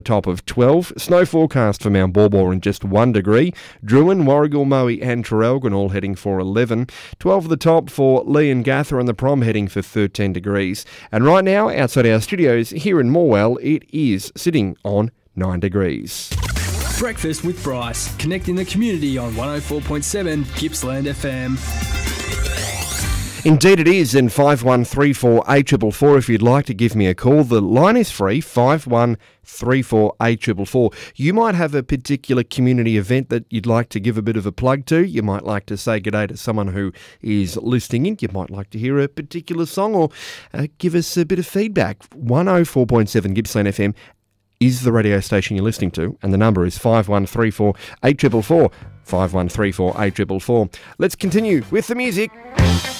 top of 12. Snow forecast for Mount Baw in just 1 degree. Druin, Warragul, Moe and Traralgon all heading for 11. 12 at the top for Lee and Gather and the Prom heading for 13 degrees. And right now, outside our studios here in Morwell, it is sitting on 9 degrees. Breakfast with Bryce, connecting the community on 104.7 Gippsland FM. Indeed it is, and 5134 if you'd like to give me a call. The line is free, 5134 You might have a particular community event that you'd like to give a bit of a plug to. You might like to say good day to someone who is listening in. You might like to hear a particular song or give us a bit of feedback. 104.7 Gippsland FM is the radio station you're listening to, and the number is 5134 5134 Let's continue with the music.